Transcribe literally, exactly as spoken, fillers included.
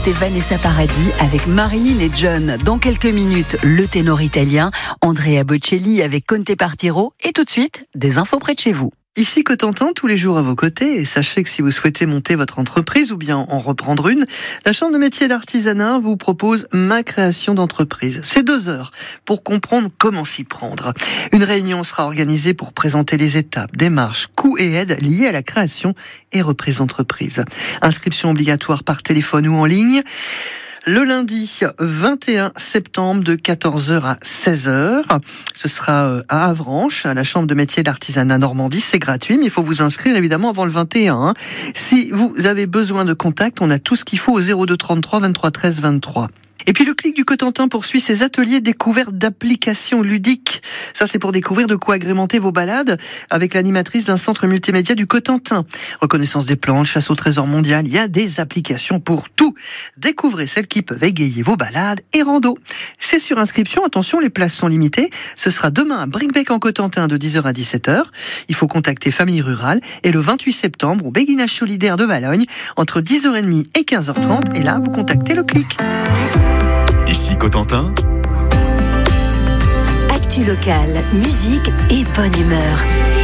C'est Vanessa Paradis avec Marilyn et John. Dans quelques minutes, le ténor italien Andrea Bocelli avec Conte Partiro. Et tout de suite, des infos près de chez vous. Ici Cotentin, tous les jours à vos côtés, et sachez que si vous souhaitez monter votre entreprise ou bien en reprendre une, la Chambre de métiers et d'artisanat vous propose ma création d'entreprise. C'est deux heures pour comprendre comment s'y prendre. Une réunion sera organisée pour présenter les étapes, démarches, coûts et aides liés à la création et reprise d'entreprise. Inscription obligatoire par téléphone ou en ligne. Le lundi vingt et un septembre de quatorze heures à seize heures. Ce sera à Avranches, à la Chambre de métiers et d'artisanat Normandie. C'est gratuit, mais il faut vous inscrire évidemment avant le vingt et un. Hein. Si vous avez besoin de contact, on a tout ce qu'il faut au zéro deux trente-trois vingt-trois treize vingt-trois. Et puis le Clic du Cotentin poursuit ses ateliers découvertes d'applications ludiques. Ça, c'est pour découvrir de quoi agrémenter vos balades avec l'animatrice d'un centre multimédia du Cotentin. Reconnaissance des plantes, chasse au trésor mondial, il y a des applications pour tout. Découvrez celles qui peuvent égayer vos balades et rando. C'est sur inscription, attention, les places sont limitées. Ce sera demain à Bricbec en Cotentin de dix heures à dix-sept heures. Il faut contacter Famille Rurale et le vingt-huit septembre au Béguinage Solidaire de Valognes entre dix heures trente et quinze heures trente. Et là, vous contactez le Clic. Ici Cotentin. Actu local, musique et bonne humeur.